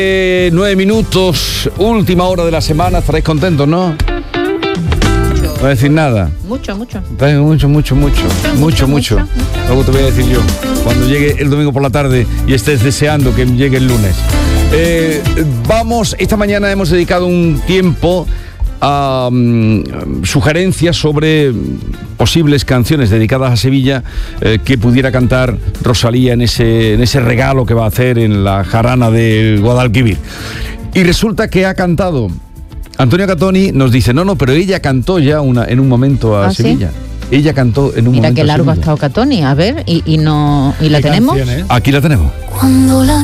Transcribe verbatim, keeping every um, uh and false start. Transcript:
Eh, nueve minutos, última hora de la semana, estaréis contentos, ¿no? Mucho. No voy a decir nada. Mucho, mucho. Mucho, mucho, mucho, mucho, mucho, mucho. mucho. Luego te voy a decir yo, cuando llegue el domingo por la tarde y estés deseando que llegue el lunes. Eh, vamos, esta mañana hemos dedicado un tiempo a um, sugerencias sobre posibles canciones dedicadas a Sevilla eh, que pudiera cantar Rosalía en ese, en ese regalo que va a hacer en la jarana de Guadalquivir. Y resulta que ha cantado. Antonio Catoni nos dice, no, no, pero ella cantó ya una, en un momento a ¿Ah, Sevilla. sí? Ella cantó en un Mira momento qué a largo ha Sevilla. estado Catoni, a ver, y, y no y la tenemos. Aquí la tenemos. Cuando la